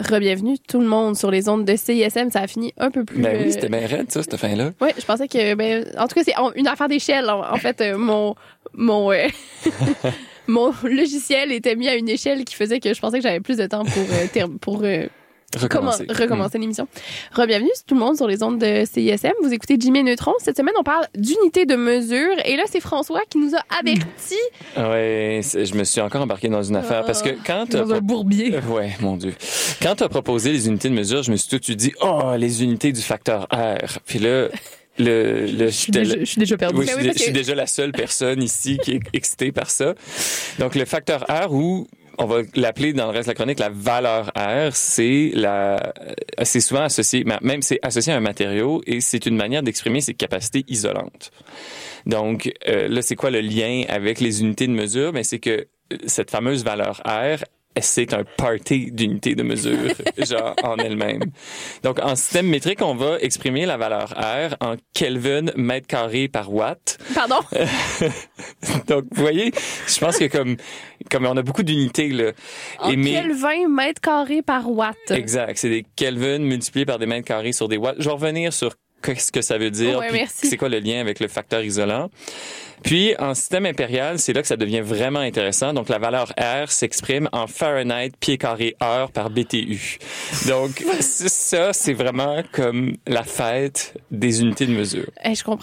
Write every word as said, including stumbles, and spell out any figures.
Re-bienvenue tout le monde sur les ondes de C I S M. Ça a fini un peu plus... Ben oui, euh... c'était bien raide, ça, cette fin-là. Oui, je pensais que... Ben, en tout cas, c'est une affaire d'échelle. En, en fait, euh, mon... mon euh, mon logiciel était mis à une échelle qui faisait que je pensais que j'avais plus de temps pour... Euh, ter- pour euh, Recommencer. Comment, recommencer mmh. l'émission. Re-bienvenue tout le monde sur les ondes de C I S M. Vous écoutez Jimmy Neutron. Cette semaine, on parle d'unité de mesure. Et là, c'est François qui nous a avertis. Ouais, je me suis encore embarqué dans une affaire. Parce que quand t'as... Dans un bourbier. Euh, ouais, mon Dieu. Quand t'as proposé les unités de mesure, je me suis tout de suite dit, oh, les unités du facteur R. Puis là... Le, le, je, suis déjà, je suis déjà perdu. Oui, je, oui, je suis que... déjà la seule personne ici qui est excitée par ça. Donc, le facteur R, ou on va l'appeler dans le reste de la chronique la valeur R, c'est la, c'est souvent associé, même c'est associé à un matériau et c'est une manière d'exprimer ses capacités isolantes. Donc, euh, là, c'est quoi le lien avec les unités de mesure? Ben, c'est que cette fameuse valeur R, c'est un party d'unités de mesure, genre en elle-même. Donc, en système métrique, on va exprimer la valeur R en Kelvin mètre carré par watt. Pardon? Donc, vous voyez, je pense que comme, comme on a beaucoup d'unités, là. En et Kelvin mes... mètre carré par watt. Exact. C'est des Kelvin multipliés par des mètres carrés sur des watts. Je vais revenir sur qu'est-ce que ça veut dire. Ouais, merci. C'est quoi le lien avec le facteur isolant. Puis, en système impérial, c'est là que ça devient vraiment intéressant. Donc, la valeur R s'exprime en Fahrenheit pied carré heure par B T U. Donc, ça, c'est vraiment comme la fête des unités de mesure. Hey, je comprends